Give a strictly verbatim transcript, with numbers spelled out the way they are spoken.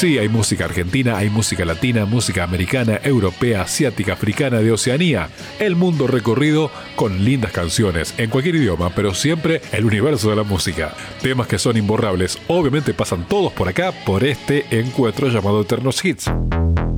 Sí, hay música argentina, hay música latina, música americana, europea, asiática, africana, de Oceanía. El mundo recorrido con lindas canciones, en cualquier idioma, pero siempre el universo de la música. Temas que son imborrables, obviamente pasan todos por acá, por este encuentro llamado Eternos Hits.